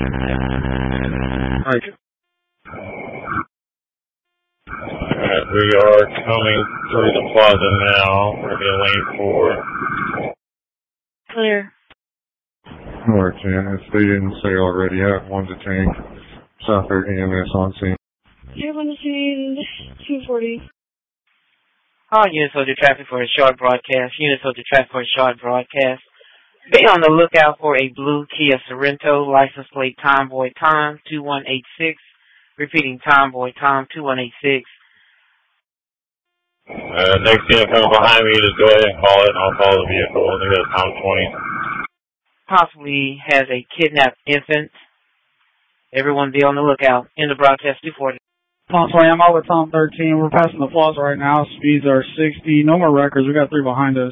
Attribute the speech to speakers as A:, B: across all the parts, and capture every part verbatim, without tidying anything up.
A: Right.
B: Alright, we are coming through the plaza now. We're in lane four.
C: Clear.
A: Alright, Jan, if they didn't say already, I have one detained. South Air E M S on scene.
C: You have one detained, two forty.
D: All units of the traffic for a short broadcast. Units of the traffic for a short broadcast. Be on the lookout for a blue Kia Sorento, license plate Tomboy Tom two one eight six. Repeating, Tomboy Tom two one eight six.
B: Uh, next unit coming behind me, just go ahead and call it, and I'll call the vehicle. I think that's Tom twenty.
D: Possibly has a kidnapped infant. Everyone be on the lookout. In the broadcast two forty.
E: Tom twenty, I'm out with Tom thirteen. We're passing the plaza right now. Speeds are sixty. No more records. We got three behind us.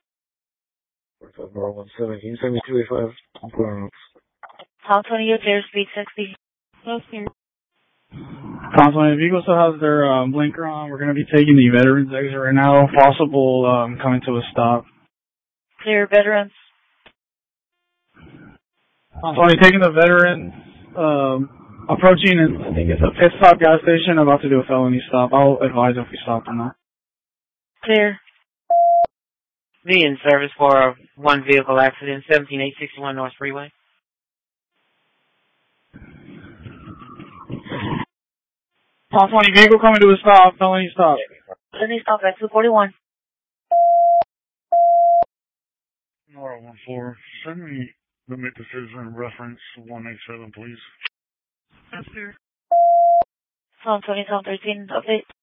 A: one seventeen, seventy-two eighty-five.
C: Tom twenty, you're clear, speed sixty. Close here.
E: Tom twenty, the vehicle still has their um, blinker on. We're going to be taking the veterans exit right now. Possible um, coming to a stop.
C: Clear, veterans.
E: Tom twenty, taking the veteran, um, approaching, I think it's a pit stop gas station, about to do a felony stop. I'll advise if we stop or not.
C: Clear.
D: Be in service for a one vehicle accident, seventeen eight sixty-one North Freeway.
E: Tom twenty, vehicle coming to a stop, felony stop.
C: Felony stop at two forty-one.
A: Nora one four, send me limit decision reference one eight seven, please.
C: That's clear. Tom twenty, Tom thirteen, update.